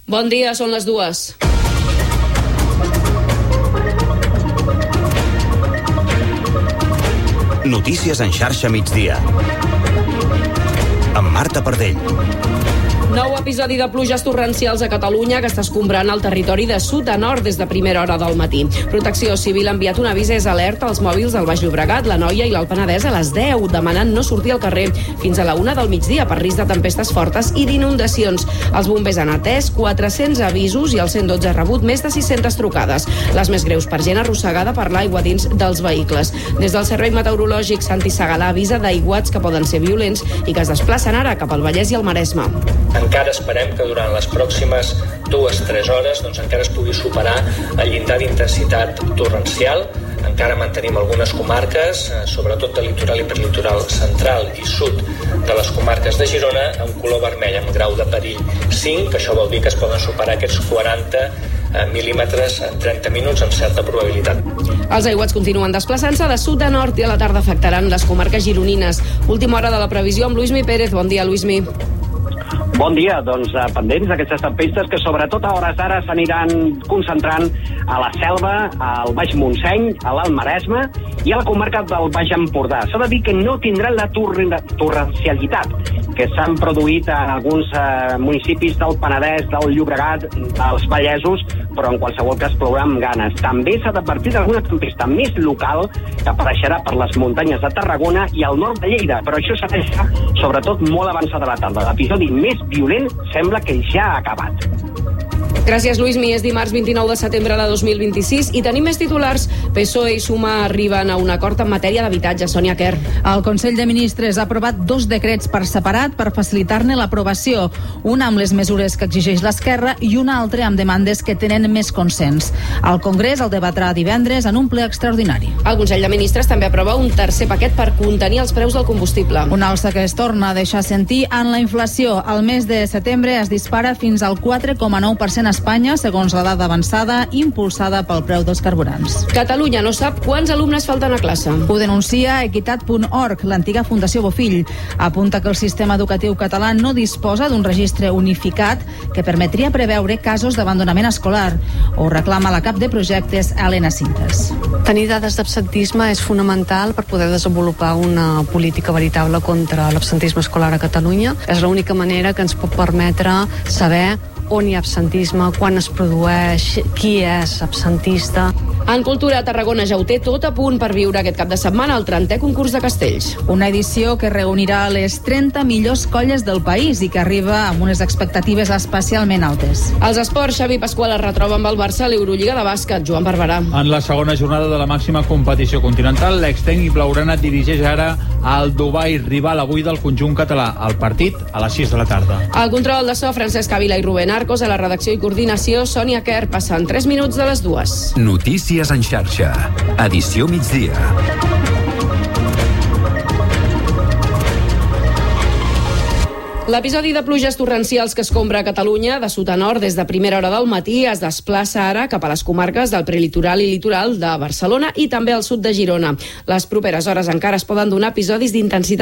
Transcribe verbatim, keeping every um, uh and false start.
Bon dia, són les dues. Notícies en xarxa migdia. Amb Marta Pardell. Nou episodi de pluges torrencials a Catalunya que està escombrant el territori de sud a nord des de primera hora del matí. Protecció Civil ha enviat un avís alerta als mòbils del Baix Llobregat, l'Anoia i l'Alt Penedès a les deu, demanant no sortir al carrer fins a la una del migdia per risc de tempestes fortes i d'inundacions. Els bombers han atès quatre-cents avisos i el cent dotze ha rebut més de sis-centes trucades, les més greus per gent arrossegada per l'aigua dins dels vehicles. Des del Servei Meteorològic, Santi Segalà avisa d'aiguats que poden ser violents i que es desplacen ara cap al Vallès i al Maresme. Encara esperem que durant les pròximes dues a tres hores doncs, encara es pugui superar el llindar d'intensitat torrencial. Encara mantenim algunes comarques, sobretot del litoral i prelitoral central i sud de les comarques de Girona, amb color vermell, amb grau de perill cinc, que això vol dir que es poden superar aquests quaranta mil·límetres en trenta minuts amb certa probabilitat. Els aiguats continuen desplaçant-se de sud a nord i a la tarda afectaran les comarques gironines. Última hora de la previsió amb Luismi Pérez. Bon dia, Luismi. Bon dia, doncs eh, pendents d'aquestes tempestes que sobretot a hores d'ara s'aniran concentrant a la Selva, al Baix Montseny, a l'Alt Maresme i a la comarca del Baix Empordà. S'ha de dir que no tindran la torrencialitat que s'han produït en alguns eh, municipis del Penedès, del Llobregat, dels Vallesos, però en qualsevol cas plourà amb ganes. També s'ha d'advertir d'alguna tempesta més local que apareixerà per les muntanyes de Tarragona i al nord de Lleida, però això s'ha deixat sobretot molt avançada la tarda. L'episodi més violent sembla que ja ha acabat. Gràcies, Luismi. És dimarts vint-i-nou de setembre de dos mil vint-i-sis i tenim més titulars. P S O E i Suma arriben a un acord en matèria d'habitatge. Sònia Quer. El Consell de Ministres ha aprovat dos decrets per separat per facilitar-ne l'aprovació. Un amb les mesures que exigeix l'esquerra i un altre amb demandes que tenen més consens. El Congrés el debatrà divendres en un ple extraordinari. El Consell de Ministres també aprova un tercer paquet per contenir els preus del combustible. Una alça que es torna a deixar sentir en la inflació. El mes de setembre es dispara fins al quatre coma nou per cent a Espanya, segons la dada avançada impulsada pel preu dels carburants. Catalunya no sap quants alumnes falten a classe. Ho denuncia equitat punt org, l'antiga Fundació Bofill. Apunta que el sistema educatiu català no disposa d'un registre unificat que permetria preveure casos d'abandonament escolar. Ho reclama la cap de projectes, Helena Cintas. Tenir dades d'absentisme és fonamental per poder desenvolupar una política veritable contra l'absentisme escolar a Catalunya. És l'única manera que ens pot permetre saber on hi ha absentisme, quan es produeix, qui és absentista. En cultura, Tarragona ja ho té tot a punt per viure aquest cap de setmana el trentè concurs de castells. Una edició que reunirà les trenta millors colles del país i que arriba amb unes expectatives especialment altes. Els esports, Xavi Pasqual es retroba amb el Barça a l'Eurolliga de bàsquet. Joan Barberà. En la segona jornada de la màxima competició continental, l'extècnic blaugrana dirigeix ara al Dubai, rival avui del conjunt català. El partit a les sis de la tarda. El control de so, Francesc Ávila i Rubén Arcos. A la redacció i coordinació, Sònia Quer. Passen tres minuts de les dues. Notícies en xarxa. Edició migdia. L'episodi de pluges torrencials que escombra a Catalunya de sud a nord des de primera hora del matí es desplaça ara cap a les comarques del prelitoral i litoral de Barcelona i també al sud de Girona. Les properes hores encara es poden donar episodis d'intensitat